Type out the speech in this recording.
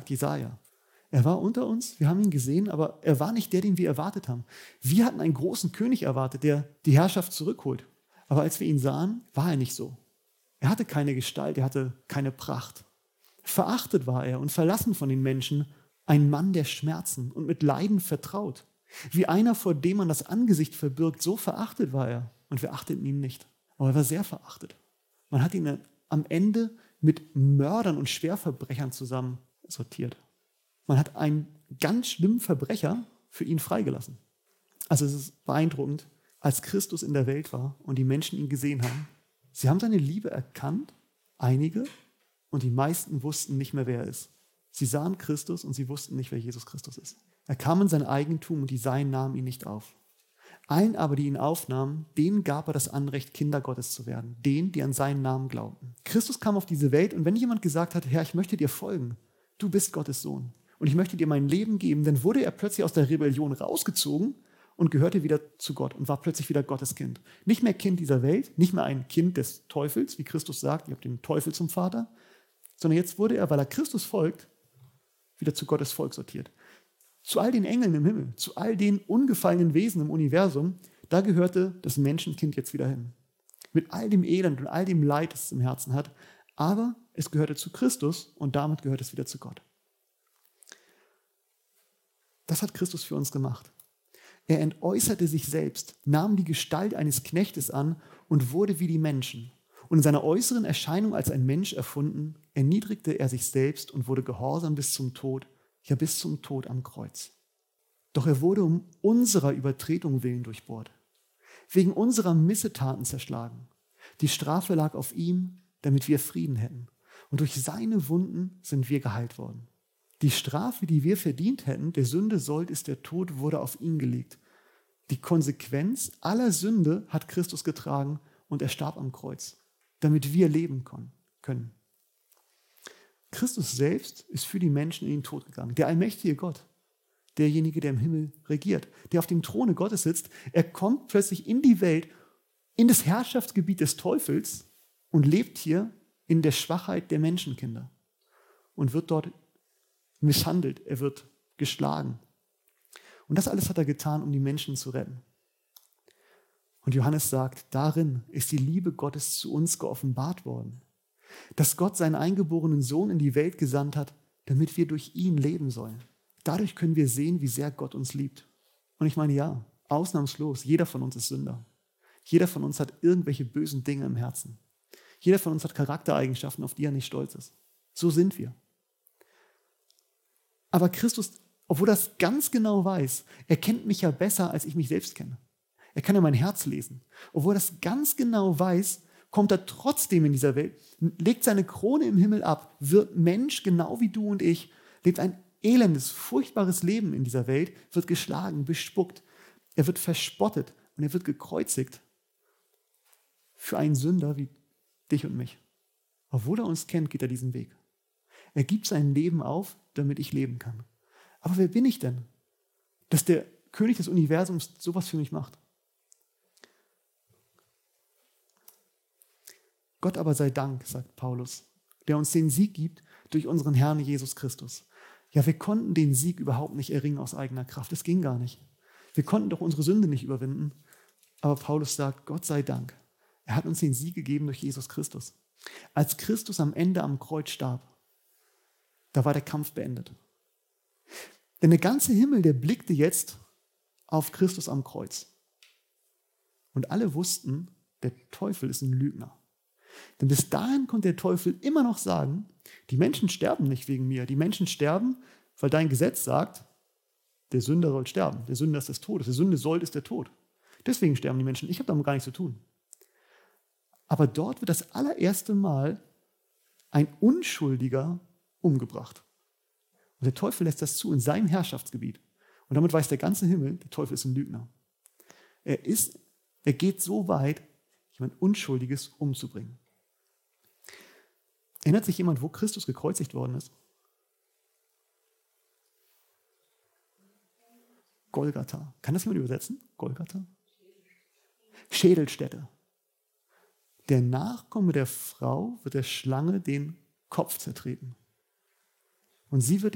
sagt Jesaja. Er war unter uns, wir haben ihn gesehen, aber er war nicht der, den wir erwartet haben. Wir hatten einen großen König erwartet, der die Herrschaft zurückholt. Aber als wir ihn sahen, war er nicht so. Er hatte keine Gestalt, er hatte keine Pracht. Verachtet war er und verlassen von den Menschen, ein Mann der Schmerzen und mit Leiden vertraut. Wie einer, vor dem man das Angesicht verbirgt, so verachtet war er. Und wir achteten ihn nicht. Aber er war sehr verachtet. Man hat ihn am Ende mit Mördern und Schwerverbrechern zusammen sortiert. Man hat einen ganz schlimmen Verbrecher für ihn freigelassen. Also es ist beeindruckend, als Christus in der Welt war und die Menschen ihn gesehen haben. Sie haben seine Liebe erkannt, einige, und die meisten wussten nicht mehr, wer er ist. Sie sahen Christus und sie wussten nicht, wer Jesus Christus ist. Er kam in sein Eigentum und die Seinen nahmen ihn nicht auf. Allen aber, die ihn aufnahmen, denen gab er das Anrecht, Kinder Gottes zu werden. Denen, die an seinen Namen glaubten. Christus kam auf diese Welt und wenn jemand gesagt hat, Herr, ich möchte dir folgen, du bist Gottes Sohn und ich möchte dir mein Leben geben, dann wurde er plötzlich aus der Rebellion rausgezogen und gehörte wieder zu Gott und war plötzlich wieder Gottes Kind. Nicht mehr Kind dieser Welt, nicht mehr ein Kind des Teufels, wie Christus sagt, ihr habt den Teufel zum Vater, sondern jetzt wurde er, weil er Christus folgt, wieder zu Gottes Volk sortiert. Zu all den Engeln im Himmel, zu all den ungefallenen Wesen im Universum, da gehörte das Menschenkind jetzt wieder hin. Mit all dem Elend und all dem Leid, das es im Herzen hat, aber es gehörte zu Christus und damit gehört es wieder zu Gott. Das hat Christus für uns gemacht. Er entäußerte sich selbst, nahm die Gestalt eines Knechtes an und wurde wie die Menschen. Und in seiner äußeren Erscheinung als ein Mensch erfunden, erniedrigte er sich selbst und wurde gehorsam bis zum Tod, ja bis zum Tod am Kreuz. Doch er wurde um unserer Übertretung willen durchbohrt, wegen unserer Missetaten zerschlagen. Die Strafe lag auf ihm, damit wir Frieden hätten. Und durch seine Wunden sind wir geheilt worden. Die Strafe, die wir verdient hätten, der Sünde Sold ist der Tod, wurde auf ihn gelegt. Die Konsequenz aller Sünde hat Christus getragen und er starb am Kreuz, damit wir leben können. Christus selbst ist für die Menschen in den Tod gegangen. Der allmächtige Gott, derjenige, der im Himmel regiert, der auf dem Throne Gottes sitzt, er kommt plötzlich in die Welt, in das Herrschaftsgebiet des Teufels und lebt hier in der Schwachheit der Menschenkinder und wird dort misshandelt, er wird geschlagen. Und das alles hat er getan, um die Menschen zu retten. Und Johannes sagt, darin ist die Liebe Gottes zu uns geoffenbart worden, dass Gott seinen eingeborenen Sohn in die Welt gesandt hat, damit wir durch ihn leben sollen. Dadurch können wir sehen, wie sehr Gott uns liebt. Und ich meine, ja, ausnahmslos, jeder von uns ist Sünder. Jeder von uns hat irgendwelche bösen Dinge im Herzen. Jeder von uns hat Charaktereigenschaften, auf die er nicht stolz ist. So sind wir. Aber Christus, obwohl er das ganz genau weiß, er kennt mich ja besser, als ich mich selbst kenne. Er kann ja mein Herz lesen. Obwohl er das ganz genau weiß, kommt er trotzdem in dieser Welt, legt seine Krone im Himmel ab, wird Mensch, genau wie du und ich, lebt ein elendes, furchtbares Leben in dieser Welt, wird geschlagen, bespuckt, er wird verspottet und er wird gekreuzigt für einen Sünder wie dich und mich. Obwohl er uns kennt, geht er diesen Weg. Er gibt sein Leben auf, damit ich leben kann. Aber wer bin ich denn, dass der König des Universums sowas für mich macht? Gott aber sei Dank, sagt Paulus, der uns den Sieg gibt durch unseren Herrn Jesus Christus. Ja, wir konnten den Sieg überhaupt nicht erringen aus eigener Kraft. Das ging gar nicht. Wir konnten doch unsere Sünde nicht überwinden. Aber Paulus sagt, Gott sei Dank. Er hat uns den Sieg gegeben durch Jesus Christus. Als Christus am Ende am Kreuz starb, da war der Kampf beendet. Denn der ganze Himmel, der blickte jetzt auf Christus am Kreuz. Und alle wussten, der Teufel ist ein Lügner. Denn bis dahin konnte der Teufel immer noch sagen, die Menschen sterben nicht wegen mir. Die Menschen sterben, weil dein Gesetz sagt, der Sünder soll sterben. Der Sünder ist des Todes. Der Sünde Sold ist der Tod. Deswegen sterben die Menschen. Ich habe damit gar nichts zu tun. Aber dort wird das allererste Mal ein Unschuldiger umgebracht. Und der Teufel lässt das zu in seinem Herrschaftsgebiet. Und damit weiß der ganze Himmel, der Teufel ist ein Lügner. Er geht so weit, jemand Unschuldiges umzubringen. Erinnert sich jemand, wo Christus gekreuzigt worden ist? Golgatha. Kann das jemand übersetzen? Golgatha? Schädelstätte. Der Nachkomme der Frau wird der Schlange den Kopf zertreten. Und sie wird